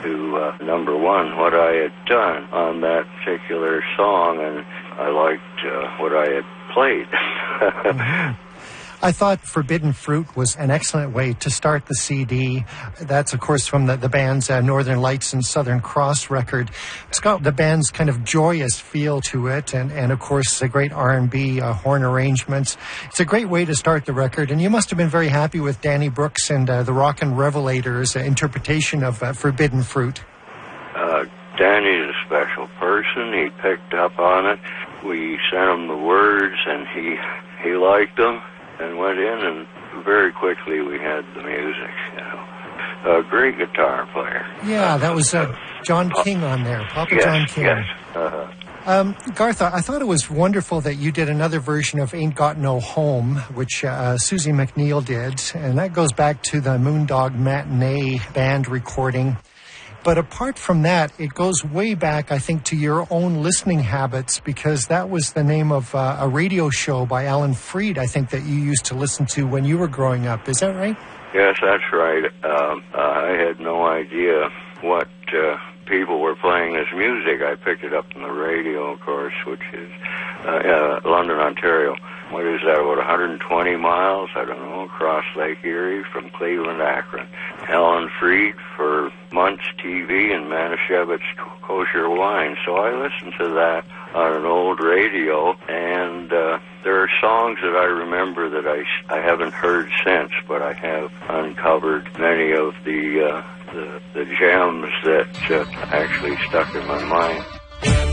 to number one what I had done on that particular song, and I liked what I had played. Mm-hmm. I thought Forbidden Fruit was an excellent way to start the CD. That's, of course, from the band's Northern Lights and Southern Cross record. It's got the band's kind of joyous feel to it, and of course, the great R&B horn arrangements. It's a great way to start the record, and you must have been very happy with Danny Brooks and the Rockin' Revelators' interpretation of Forbidden Fruit. Danny's a special person. He picked up on it. We sent him the words, and he liked them. And went in, and very quickly we had the music, A great guitar player. Yeah, that was John King on there, Papa yes, John King. Yes. Garth, I thought it was wonderful that you did another version of Ain't Got No Home, which Susie McNeil did, and that goes back to the Moondog Matinee band recording. But apart from that, it goes way back, I think, to your own listening habits, because that was the name of a radio show by Alan Freed, I think, that you used to listen to when you were growing up. Is that right? Yes, that's right. I had no idea what people were playing as music. I picked it up on the radio, of course, which is London, Ontario. What is that, about 120 miles, I don't know, across Lake Erie from Cleveland to Akron. Alan Freed for Muntz TV and Manischewitz Kosher Wine. So I listened to that on an old radio, and there are songs that I remember that I haven't heard since, but I have uncovered many of the gems that actually stuck in my mind.